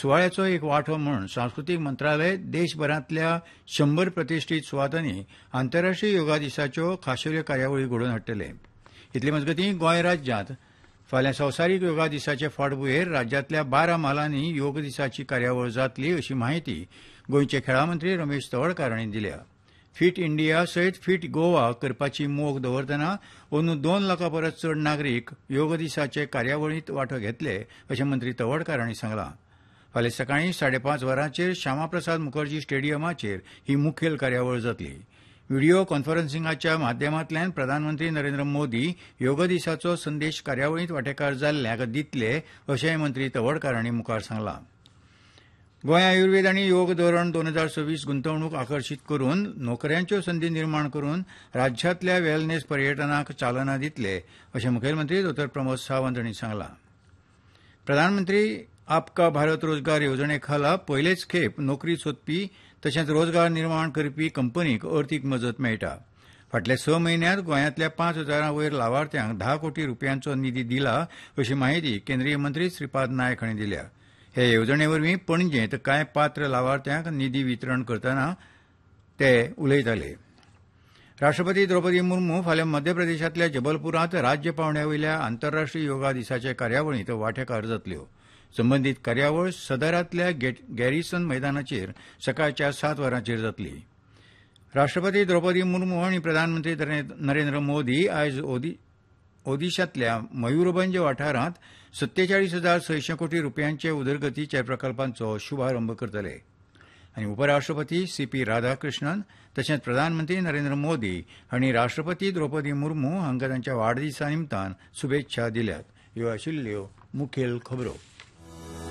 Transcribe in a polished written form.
सुवाळ्याचो एक वांटो म्हूण सांस्कृतीक मंत्रालय देशभरांतल्या 100 प्रतिश्ठीत सुवातांनी आंतरराष्ट्रीय योगा दिसाच्यो खाशेल्यो कार्यावळी घडोवन हाडटले. इतले मजगतीं गोंय राज्यांत फाल्यां संवसारीक योगा दिसाचे फाटभुंयेर राज्यांतल्या 12 म्हालांनी योग दिसाची कार्यावळ जातली अशी माहिती गोंयचे खेळां मंत्री रमेश तवडकार हांणी दिल्या. फीट इंडिया सयत फीट गोवा करपाची मोख दवरतना अंदू 2 लाखां परस चड नागरीक योग दिसाचे कार्यावळींत वांटो घेतले अशें मंत्री तवडकार हांणी सांगलां. फाल्यां सकाळीं 5:30 वरांचेर श्यामाप्रसाद मुखर्जी स्टेडियमाचेर ही मुखेल कार्यावळ जातली. व्हिडिओ कॉन्फरन्सिंगाच्या माध्यमांतल्यान प्रधानमंत्री नरेंद्र मोदी योग दिसाचो संदेश कार्यावळींत वांटेकार जाल्ल्यांक दितले अशेंय मंत्री तवडकार हांणी मुखार सांगलां. गोंय आयुर्वेद आनी योग धोरण 2026 गुंतवणूक आकर्शीत करून नोकऱ्यांच्यो संदी निर्माण करून राज्यांतल्या वेलनेस पर्यटनाक चालना दितले अशें मुखेलमंत्री डॉ प्रमोद सावंत हांणी सांगलां. प्रधानमंत्री आपका भारत रोजगार येवजणे खाला पयलेच खेप नोकरी सोदपी तशेंच रोजगार निर्माण करपी कंपनीक अर्थीक मजत मेळटा. फाटल्या 6 म्हयन्यांत गोंयांतल्या 5,000 वयर लावार्थ्यांक 10 कोटी रुपयांचो निधी दिला अशी माहिती केंद्रीय मंत्री श्रीपाद नायक हांणी दिल्या. हे येवजणे वरवीं पणजेंत कांय पात्र लावार्थ्यांक निधी वितरण करतना ते उलयताले. राष्ट्रपती द्रौपदी मुर्मू फाल्यां मध्य प्रदेशांतल्या जबलपुरांत राज्य पावंड्या आंतरराष्ट्रीय योगा दिसाचे कार्यावळींत वांटेकार जातल्यो. संबंदीत कार्यावळ सदरांतल्या गॅरिसन मैदानाचेर सकाळच्या 7 वरांचेर जातली. राष्ट्रपती द्रौपदी मुर्मू आनी प्रधानमंत्री नरेंद्र मोदी आयज ओदिशांतल्या मयूरभंज वाठारांत 47,600 कोटी रुपयांचे उदरगतीच्या प्रकल्पांचो शुभारंभ करतले. आनी उपराष्ट्रपती सीपी राधाकृष्णन तशेंच प्रधानमंत्री नरेंद्र मोदी हांणी राष्ट्रपती द्रौपदी मुर्मू हांकां तांच्या वाडदिसा निमतान शुभेच्छा दिल्यात. ह्यो आशिल्ल्यो मुखेल खबरो.